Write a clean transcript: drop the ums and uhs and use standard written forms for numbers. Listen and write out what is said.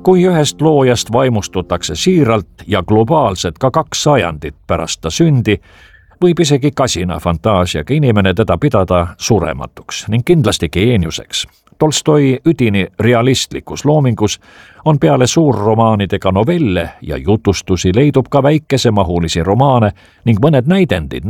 kui ühest loojast vaimustutakse siiralt ja globaalselt ka 2 sajandit pärast ta sündi, võib isegi kasina fantaasiaga inimene teda pidada surematuks ning kindlasti geeniuseks. Tolstoi üdini realistlikus loomingus on peale suurromaanidega novelle ja jutustusi leidub ka väikesemahulisi romaane ning mõned näidendid,